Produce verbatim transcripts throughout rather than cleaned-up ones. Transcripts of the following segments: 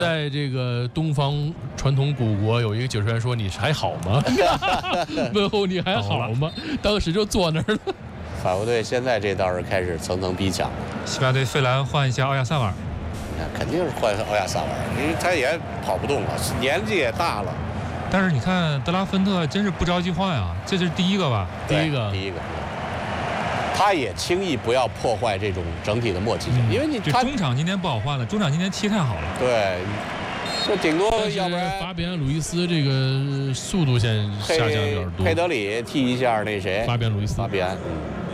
在这个东方传统古国有一个解说员说：“你还好吗？”问候你还好吗？当时就坐那儿了。 法国队现在这倒是开始层层逼抢。 西班牙队费兰换一下奥亚萨瓦尔， 那肯定是换奥亚萨瓦尔，因为他也跑不动了，年纪也大了。 但是你看德拉芬特真是不着急换啊，这是第一个吧？ 第一个， 第一个。他也轻易不要破坏这种整体的默契性，嗯、因为你他中场今天不好换了，中场今天踢太好了。 对，就顶多要不然法比安·鲁伊斯这个速度线下降有点多。 佩德里踢一下那谁？ 法比安·鲁伊斯。 法比安。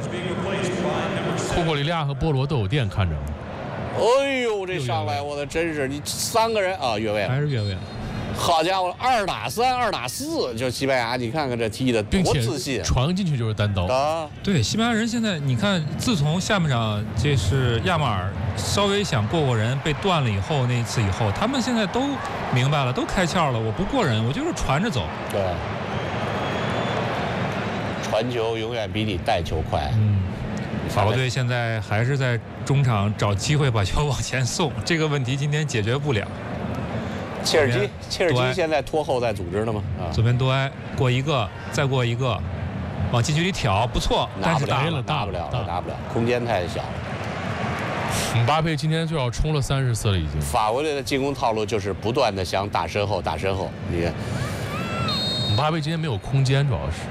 库库里利亚和波罗都有电看着。 哎呦，这上来我的真是你三个人啊，越位了， 还是越位了。 好家伙，二打三，二打四，就西班牙，你看看这踢的多自信， 传进去就是单刀啊！ 对，西班牙人现在你看，自从下半场这是亚马尔稍微想过过人被断了以后，那一次以后，他们现在都明白了，都开窍了，我不过人，我就是传着走。 对，传球永远比你带球快。 嗯，法国队现在还是在中场找机会把球往前送，这个问题今天解决不了。 切尔基，切尔基现在拖后在组织呢吗？啊， 左边多埃过一个，再过一个，往禁区里挑，不错，但是打不了， 打不了，打不了，空间太小。 姆巴佩今天最少冲了三十次了，已经。 法国队的进攻套路就是不断的想打身后，打身后。你看， 姆巴佩今天没有空间，主要是。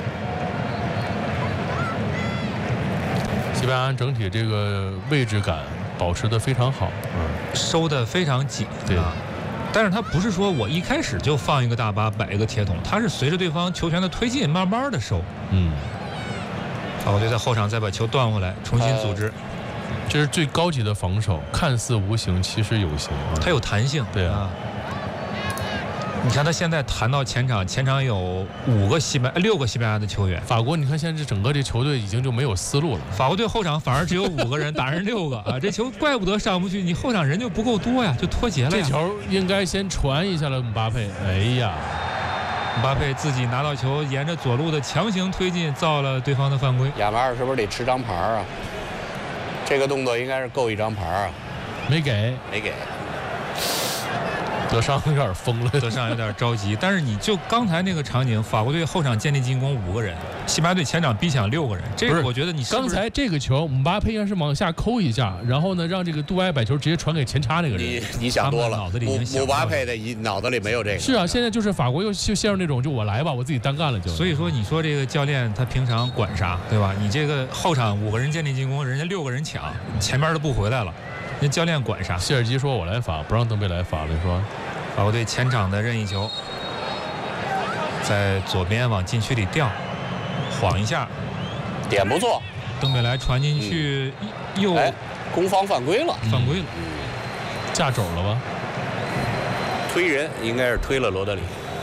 西班牙整体这个位置感保持得非常好， 嗯，收得非常紧， 对。 啊但是他不是说我一开始就放一个大巴摆一个铁桶，他是随着对方球权的推进慢慢的收。 嗯， 法国队在后场再把球断回来，重新组织，呃、 这是最高级的防守，看似无形，其实有形。 它有弹性。 对啊。 你看他现在弹到前场，前场有五个西班六个西班牙的球员。 法国，你看现在这整个这球队已经就没有思路了。 法国队后场反而只有五个人打人六个啊，这球怪不得上不去，你后场人就不够多呀，就脱节了呀。 这球应该先传一下了，姆巴佩。哎呀， 姆巴佩自己拿到球，沿着左路的强行推进，造了对方的犯规。 亚马尔是不是得吃张牌啊？这个动作应该是够一张牌啊， 没给， 没给。 德尚有点疯了， 德尚有点着急。但是你就刚才那个场景，法国队后场建立进攻五个人，西班牙队前场逼抢六个人，这个我觉得你是刚才这个球，姆巴佩应该是往下抠一下，然后呢让这个杜埃把球直接传给前插那个人。 你你想多了， 脑子里姆巴佩的脑子里没有这个。 是啊，现在就是法国又就陷入那种就我来吧，我自己单干了就。 所以说你说这个教练他平常管啥，对吧？你这个后场五个人建立进攻，人家六个人抢，前面都不回来了，那教练管啥？ 谢尔基说我来罚，不让登贝莱罚了，是吧？ 法国队前场的任意球，在左边往禁区里吊，晃一下， 点不错。 登贝莱传进去， 嗯、 又、 哎、攻防犯规了， 犯规了， 嗯、 架肘了吧？ 推人应该是推了罗德里。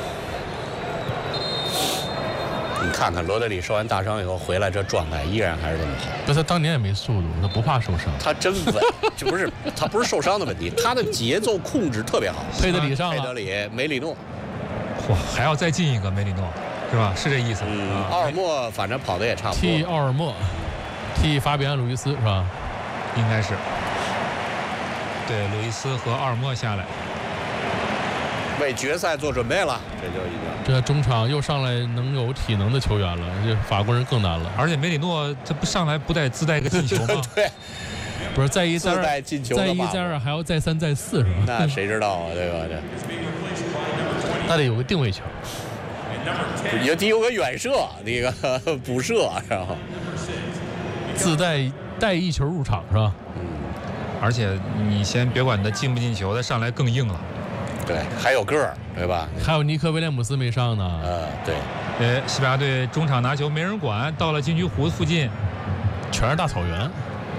你看看罗德里受完大伤以后回来，这状态依然还是这么好。 那他当年也没速度，他不怕受伤。 他真稳，这不是他不是受伤的问题，他的节奏控制特别好。 佩德里上了， 佩德里、梅里诺， 哇，还要再进一个梅里诺，是吧？是这意思。 嗯，啊、奥尔莫反正跑的也差不多。 替奥尔莫，替法比安·鲁伊斯是吧？ 应该是。对，鲁伊斯和奥尔莫下来。 为决赛做准备了，这就已经。 这中场又上来能有体能的球员了，这法国人更难了。 而且梅里诺他不上来不带自带个进球吗？ 对， 不是再一再二， 带进球再一再二还要再三再四是吧？ 那谁知道啊，对吧？这那得有个定位球， 也得有个远射，那个补射，然后自带带一球入场是吧？ 嗯， 而且你先别管他进不进球，他上来更硬了。 对，还有个儿，对吧？ 还有尼克威廉姆斯没上呢。 呃，对。 呃，西班牙队中场拿球没人管，到了禁区弧附近， 全是大草原。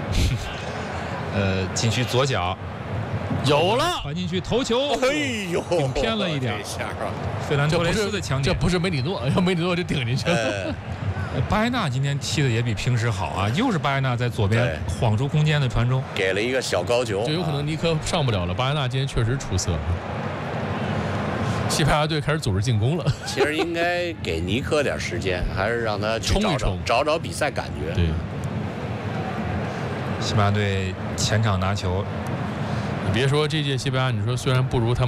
呃，禁区左脚有了， 传进去头球， 哎呦， 顶偏了一点。 下费兰托雷斯的强点， 这不是梅里诺，要梅里诺就顶进去了。 呃巴耶纳今天踢的也比平时好啊，又是巴耶纳在左边晃出空间的传中， 给了一个小高球， 就有可能尼克上不了了。巴耶纳今天确实出色。西班牙队开始组织进攻了。 其实应该给尼克点时间，还是让他去找找冲一冲， 找找比赛感觉。 对。 西班牙队前场拿球， 别说这届西班牙，你说虽然不如他们。